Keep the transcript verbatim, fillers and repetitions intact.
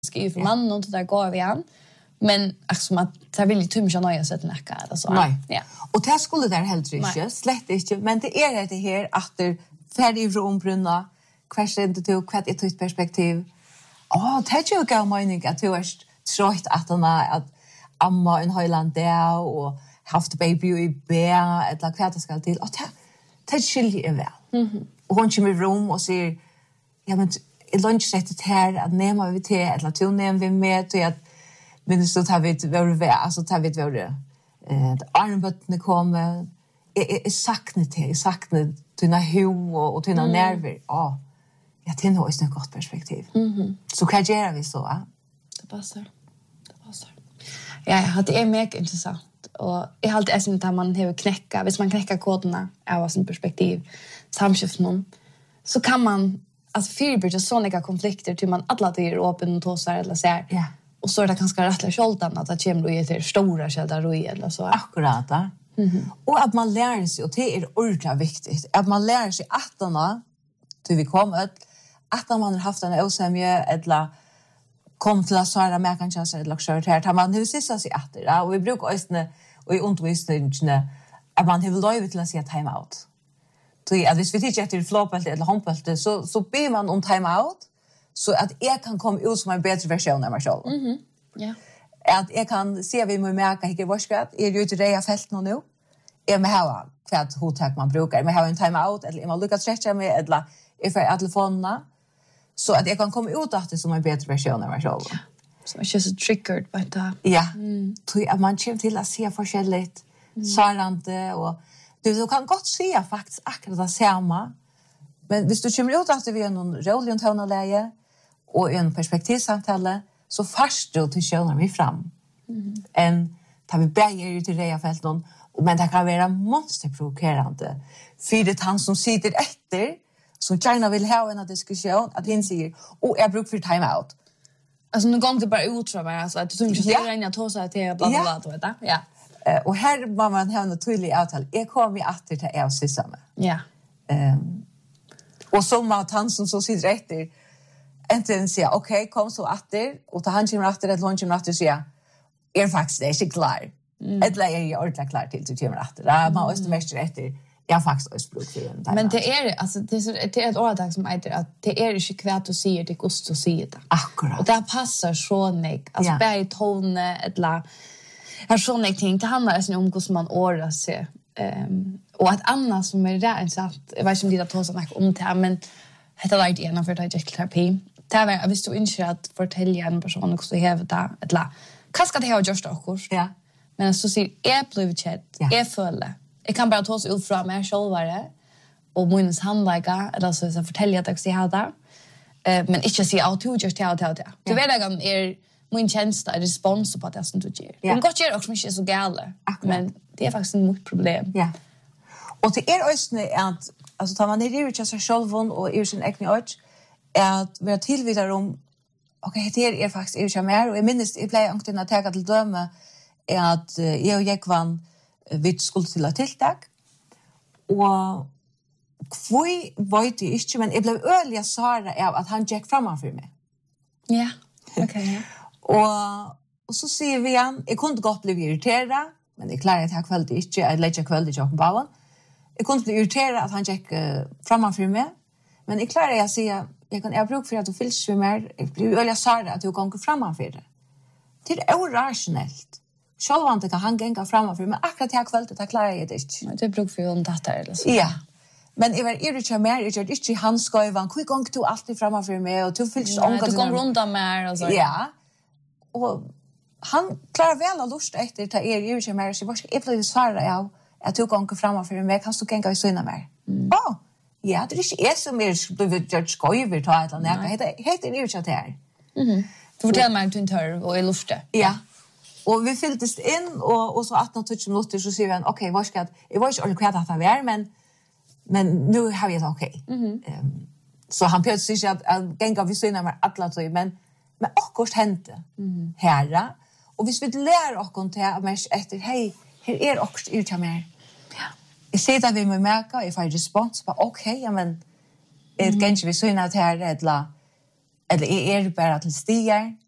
skriver för mannen och där går vi an. Men alltså man tar vill ju tumma nöja sig till näka eller så. Nej. Ja. Och det skulle där helt inte, slett inte, men det är det här att det färdig från brunna, kvarsen det tog kvart ett perspektiv. Åh, det är ju gav mening att du är trött att han att amma en Highland där och haft baby i B eller kvart det ska till. Och det det skiljer är väl. Mhm. Och hon kommer i rum och säger ja men i lunchsättet här att nämna vi till eller till nämna vi med till att men så tar vi vår alltså tar vi vår eh armbötterna kommer är sakna till sakna dina huvud och dina mm. nerver. Ja. Jag tänker också ett gott perspektiv. Mhm. Så kan göra vi så, va? Det passar. Det passar. Ja, det är mycket intressant. Och jag har alltid ätit att man har knäcka, hvis man knäcker koderna av sin perspektiv, samskiften, så kan man alltså förebygga sådana konflikter till man alla är öppen och tosar eller så här. Ja. Och så är det ganska rättla skjoltan att det kommer ju till stora källor och eller så. Akkurat, ja. Mhm. Och att man lär sig, och det är ordentligt viktigt, att man lär sig att då till vi kommer att man har haft en osämje eller kom till att svara med kanske eller kört här tar man nu sista sig att det och vi brukar östne och i undervisningen att man har lov till att säga time out. Så att hvis vi tittar efter flopbälte eller handbälte så så ber man om time out så att jag kan komma ut som en bättre version av mig själv. Mhm. Ja. Att jag kan se vi måste märka vilket varskat är ju ute i fält nu. Är med här kvart hotak man brukar med ha en time out eller man lyckas stretcha med eller if I telefonerna så att jag kan komma ut att det som en bättre version av mig själv. Ja. Så jag känns så triggered by that. Ja. Mm. Så att man kommer till att se forskjelligt mm. svarande och du, du kan gott se faktiskt akkurat det samma. Men hvis du kommer ut att vi är någon rolig tonläge och en perspektivsamtale så fast du till sjönar vi fram. Mm. En tar vi bäger ut i reafält någon men det kan vara monsterprovokerande. För det han som sitter efter som gärna vill ha en diskussion att han säger och jag brukar för time out. Alltså nu gång det bara ut tror jag alltså att du inte säger redan att ta sig till bla bla bla vet du. Ja. Uh, och här var man ha en tydlig avtal. Jag kommer ju att det är oss samma. Ja. Ehm och som att han som så sitter efter äntligen säger okej, kom så åter och ta han kommer efter ett lunch och efter säga är faktiskt är inte klar. Mm. Eller är jag ordentligt klar till till kommer efter. Där man måste mest efter. Jag faktiskt också bruk för den. Men det är alltså det är så det är ett ordtag som heter att det är inte kvärt att säga det kost att säga det. Akkurat. Och det passar så nek. Alltså bär tone eller har såna ting det handlar ju om hur man ordar sig. Ehm och att annat som är där insatt. Jag vet inte om det att ta så mycket om det men heter det inte ena för det är terapi. Det var visst du inte att fortälja en person också hävda det eller vad ska det ha just också? Ja. Men så ser är blivit chat. Är fulla. Jag kan bara ta oss ut från mig själva och minns handlägga eller så så fortälja att jag ska ha det. Eh men inte se out to just how to det. Du vet jag är min tjänsta respons på det som du gör. Men gott gör också mycket så galet. Men det är faktiskt ett problem. Ja. Och det är också att alltså tar man ner i just sig själv och i sin egen art att vi har tillvidar om okej det är faktiskt är ju mer och jag minns i play ankten att ta till döme är att jag och jag vann vi skulle til et tiltak. Og kvoi vet jeg ikke, men jeg ble øyelig svaret av at han gikk framfor meg. Ja, okej. Ja. og, og så sier vi han, jeg kunne godt bli irriteret, men jeg klarer at jeg kveld ikke, jeg legger kveld ikke opp på bauen. Jeg kunne bli irriteret at han gikk uh, framfor meg, men jeg klarer at jeg sier, jeg kan jeg bruke for at du fylser meg mer, jeg blir øyelig svaret at du kan gå framfor det. Det er urasjonelt. Självant kan han gänga framför men akkurat jag kvällte det klarar jag det inte. Det bruk för hon tattar eller så. Ja. Men jag var irriterad mer, jag gjorde inte han skojvan. Hur gång du alltid framför mig och du fylls omgått. Du kom runt om mer och så. Ja. Och han klarar väl att lust efter ta er irriterad mer så var jag blev svara ja att du gång framför mig kan du gänga i syna mer. Ja. Ja, det är inte är som är blivit judge skojver ta eller något. Det heter irriterad här. Mhm. Du fortäljer mig att du inte hör och är lustig. Ja. Och vi fylldes in och och så arton touch minuter så ser vi en okej, vad ska jag jag var inte ordet att det var men men nu har vi det okej. Mhm. Ehm så han pjöt sig att gänga vi syna med alla så men men akkurat hände. Mhm. Herra och vi vill lära oss kon till att mesh efter hej, här är också ut mer. Ja. Jag ser att vi måste märka if I respons på okej, men det kanske vi syna till här eller eller är det bara till stigar.